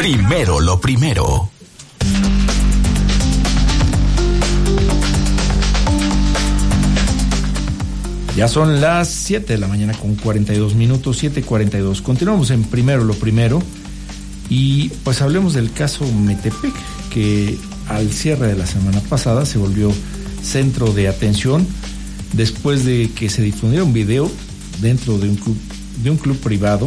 Primero lo primero. Ya son las 7 de la mañana con 42 minutos, 7:42. Continuamos en Primero lo primero y pues hablemos del caso Metepec, que al cierre de la semana pasada se volvió centro de atención después de que se difundiera un video dentro de un club privado,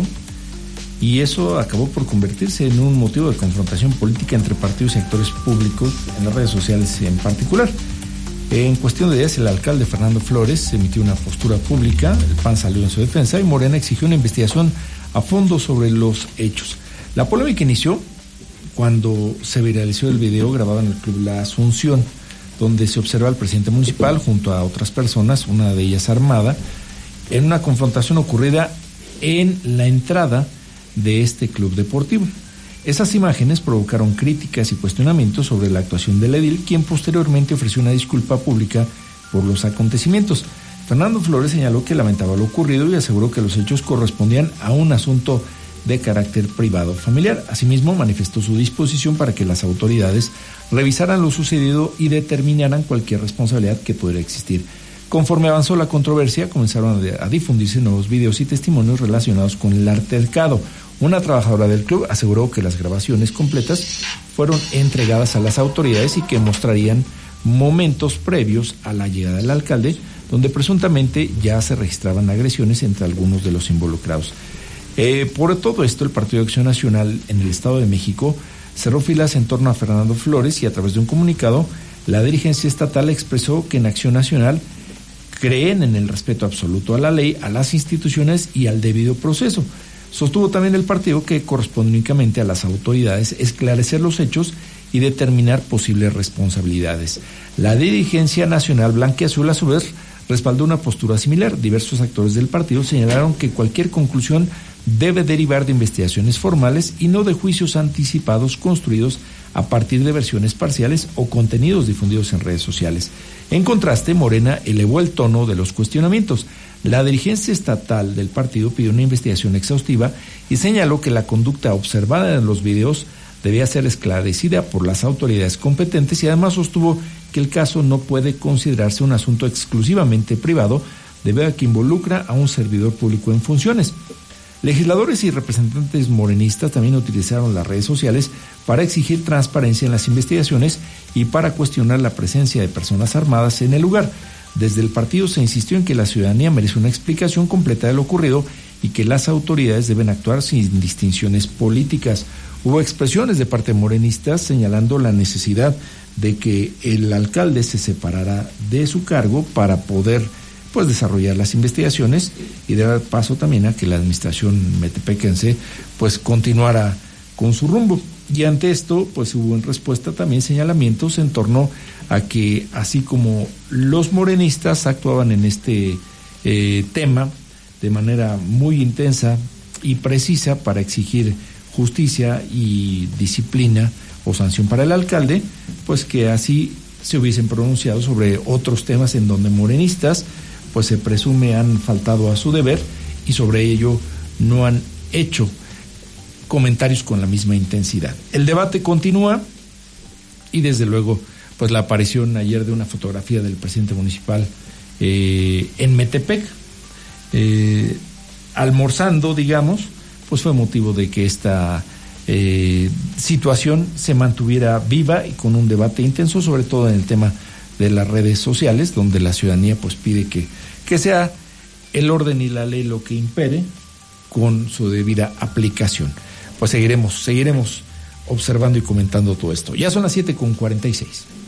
y eso acabó por convertirse en un motivo de confrontación política entre partidos y actores públicos en las redes sociales en particular. En cuestión de días, el alcalde Fernando Flores emitió una postura pública, el PAN salió en su defensa y Morena exigió una investigación a fondo sobre los hechos. La polémica inició cuando se viralizó el video grabado en el Club La Asunción, donde se observa al presidente municipal junto a otras personas, una de ellas armada, en una confrontación ocurrida en la entrada de este club deportivo. Esas imágenes provocaron críticas y cuestionamientos sobre la actuación del edil, quien posteriormente ofreció una disculpa pública por los acontecimientos. Fernando Flores señaló que lamentaba lo ocurrido y aseguró que los hechos correspondían a un asunto de carácter privado familiar. Asimismo, manifestó su disposición para que las autoridades revisaran lo sucedido y determinaran cualquier responsabilidad que pudiera existir. Conforme avanzó la controversia, comenzaron a difundirse nuevos videos y testimonios relacionados con el altercado. Una trabajadora del club aseguró que las grabaciones completas fueron entregadas a las autoridades y que mostrarían momentos previos a la llegada del alcalde, donde presuntamente ya se registraban agresiones entre algunos de los involucrados. Por todo esto, el Partido de Acción Nacional en el Estado de México cerró filas en torno a Fernando Flores y a través de un comunicado, la dirigencia estatal expresó que en Acción Nacional creen en el respeto absoluto a la ley, a las instituciones y al debido proceso. Sostuvo también el partido que corresponde únicamente a las autoridades esclarecer los hechos y determinar posibles responsabilidades. La dirigencia nacional blanquiazul, a su vez, respaldó una postura similar. Diversos actores del partido señalaron que cualquier conclusión debe derivar de investigaciones formales y no de juicios anticipados construidos a partir de versiones parciales o contenidos difundidos en redes sociales. En contraste, Morena elevó el tono de los cuestionamientos. La dirigencia estatal del partido pidió una investigación exhaustiva y señaló que la conducta observada en los videos debía ser esclarecida por las autoridades competentes y además sostuvo que el caso no puede considerarse un asunto exclusivamente privado debido a que involucra a un servidor público en funciones. Legisladores y representantes morenistas también utilizaron las redes sociales para exigir transparencia en las investigaciones y para cuestionar la presencia de personas armadas en el lugar. Desde el partido se insistió en que la ciudadanía merece una explicación completa de lo ocurrido y que las autoridades deben actuar sin distinciones políticas. Hubo expresiones de parte de morenistas señalando la necesidad de que el alcalde se separara de su cargo para poder desarrollar las investigaciones y dar paso también a que la administración metepequense continuara con su rumbo. Y ante esto hubo en respuesta también señalamientos en torno a que así como los morenistas actuaban en este tema de manera muy intensa y precisa para exigir justicia y disciplina o sanción para el alcalde, que así se hubiesen pronunciado sobre otros temas en donde morenistas se presume han faltado a su deber y sobre ello no han hecho comentarios con la misma intensidad. El debate continúa y desde luego la aparición ayer de una fotografía del presidente municipal en Metepec almorzando, digamos, fue motivo de que esta situación se mantuviera viva y con un debate intenso, sobre todo en el tema de las redes sociales, donde la ciudadanía pide que sea el orden y la ley lo que impere con su debida aplicación. Seguiremos observando y comentando todo esto. Ya son las 7:46.